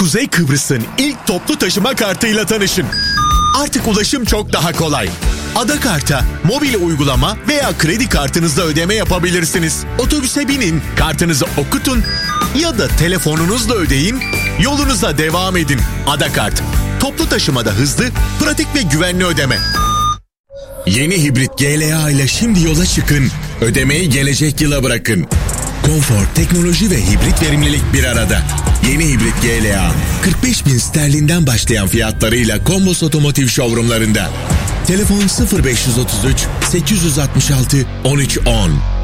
Kuzey Kıbrıs'ın ilk toplu taşıma kartıyla tanışın. Artık ulaşım çok daha kolay. Adakart'a mobil uygulama veya kredi kartınızla ödeme yapabilirsiniz. Otobüse binin, kartınızı okutun ya da telefonunuzla ödeyin, yolunuza devam edin. Adakart, toplu taşımada hızlı, pratik ve güvenli ödeme. Yeni hibrit GLA ile şimdi yola çıkın. Ödemeyi gelecek yıla bırakın. Konfor, teknoloji ve hibrit verimlilik bir arada. Yeni hibrit GLA 45.000 sterlinden başlayan fiyatlarıyla Kombos Otomotiv showroomlarında. Telefon 0533 866 1310.